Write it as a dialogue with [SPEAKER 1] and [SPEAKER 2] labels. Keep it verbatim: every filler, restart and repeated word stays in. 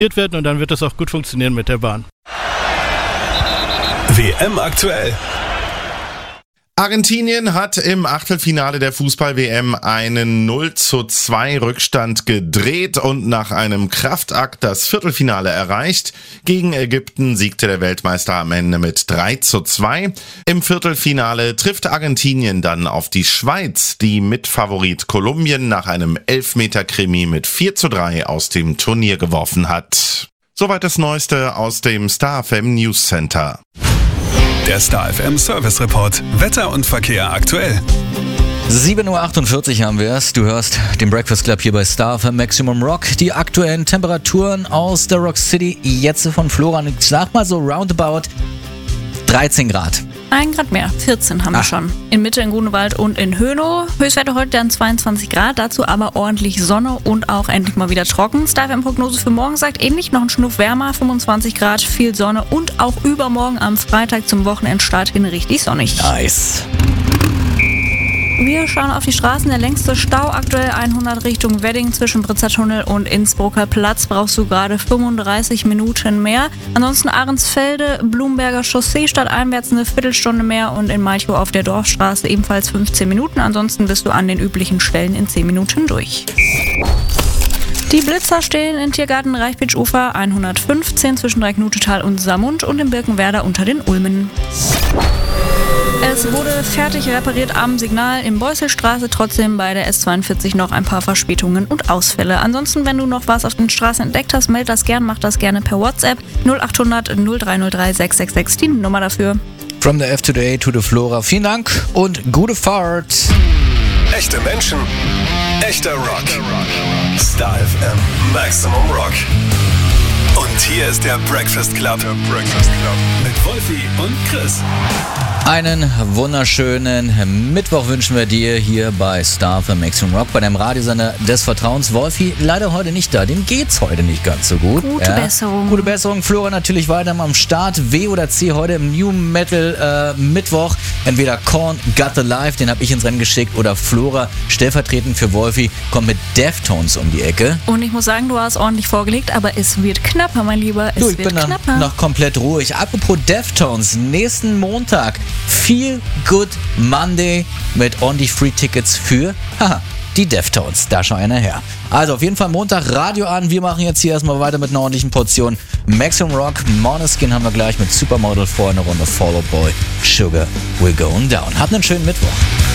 [SPEAKER 1] werden und dann wird das auch gut funktionieren mit der Bahn.
[SPEAKER 2] W M aktuell.
[SPEAKER 3] Argentinien hat im Achtelfinale der Fußball-W M einen null zu zwei Rückstand gedreht und nach einem Kraftakt das Viertelfinale erreicht. Gegen Ägypten siegte der Weltmeister am Ende mit drei zu zwei. Im Viertelfinale trifft Argentinien dann auf die Schweiz, die Mitfavorit Kolumbien nach einem Elfmeter-Krimi mit vier zu drei aus dem Turnier geworfen hat. Soweit das Neueste aus dem Star F M News Center.
[SPEAKER 2] Der Star F M Service Report. Wetter und Verkehr aktuell.
[SPEAKER 4] sieben Uhr achtundvierzig haben wir es. Du hörst den Breakfast Club hier bei Star F M Maximum Rock. Die aktuellen Temperaturen aus der Rock City. Jetzt von Florian. Ich sag mal so roundabout dreizehn Grad.
[SPEAKER 5] Ein Grad mehr, vierzehn haben wir
[SPEAKER 4] Ach.
[SPEAKER 5] schon. In Mitte, in Grunewald und in Hönow. Höchstwerte heute dann zweiundzwanzig Grad, dazu aber ordentlich Sonne und auch endlich mal wieder trocken. Star F M-Prognose für morgen sagt ähnlich, noch ein Schnuff wärmer, fünfundzwanzig Grad, viel Sonne und auch übermorgen am Freitag zum Wochenendstart hin richtig sonnig.
[SPEAKER 4] Nice.
[SPEAKER 5] Wir schauen auf die Straßen. Der längste Stau aktuell hundert Richtung Wedding zwischen Britzer Tunnel und Innsbrucker Platz. Brauchst du gerade fünfunddreißig Minuten mehr. Ansonsten Ahrensfelde, Blumberger Chaussee stadteinwärts eine Viertelstunde mehr und in Malchow auf der Dorfstraße ebenfalls fünfzehn Minuten. Ansonsten bist du an den üblichen Stellen in zehn Minuten durch. Die Blitzer stehen in Tiergarten Reichbitsch-Ufer hundertfünfzehn zwischen Dreiknutetal und Saarmund und in Birkenwerder unter den Ulmen. Es wurde fertig repariert am Signal in Beusselstraße, trotzdem bei der S zweiundvierzig noch ein paar Verspätungen und Ausfälle. Ansonsten, wenn du noch was auf den Straßen entdeckt hast, meld das gern, mach das gerne per WhatsApp null achthundert null drei null drei sechs sechs sechs, die Nummer dafür.
[SPEAKER 4] From the F to the A to the Flora. Vielen Dank und gute Fahrt.
[SPEAKER 2] Echte Menschen, echter Rock. Star F M Maximum Rock. Und hier ist der Breakfast Club. Der Breakfast Club. Mit Wolfi und Chris.
[SPEAKER 4] Einen wunderschönen Mittwoch wünschen wir dir hier bei Star F M Maximum Rock, bei deinem Radiosender des Vertrauens. Wolfi leider heute nicht da, dem geht's heute nicht ganz so gut.
[SPEAKER 5] Gute
[SPEAKER 4] ja.
[SPEAKER 5] Besserung.
[SPEAKER 4] Gute Besserung. Flora natürlich weiter am Start. W oder C heute im New Metal äh, Mittwoch. Entweder Korn, Got the Life, den habe ich ins Rennen geschickt, oder Flora, stellvertretend für Wolfi, kommt mit Deftones um die Ecke.
[SPEAKER 5] Und ich muss sagen, du hast ordentlich vorgelegt, aber es wird knapper, mein Lieber. Es
[SPEAKER 4] Du, ich
[SPEAKER 5] wird
[SPEAKER 4] bin dann
[SPEAKER 5] knapper.
[SPEAKER 4] noch komplett ruhig. Apropos Deftones, nächsten Montag Feel Good Monday mit ordentlich Free Tickets für haha, die Deftones. Da schau einer her. Also auf jeden Fall Montag Radio an. Wir machen jetzt hier erstmal weiter mit einer ordentlichen Portion Maximum Rock. Måneskin haben wir gleich mit Supermodel vor, eine Runde Fall Out Boy. Sugar, we're going down. Habt einen schönen Mittwoch.